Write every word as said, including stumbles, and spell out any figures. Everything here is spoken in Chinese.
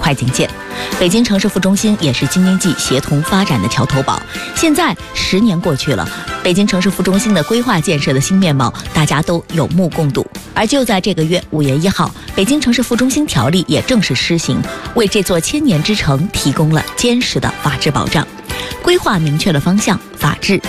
快警键。北京城市副中心也是京津冀协同发展的桥头堡。现在十年过去了，北京城市副中心的规划建设的新面貌，大家都有目共睹。而就在这个月五月一号，北京城市副中心条例也正式施行，为这座千年之城提供了坚实的法治保障。规划明确了方向，法治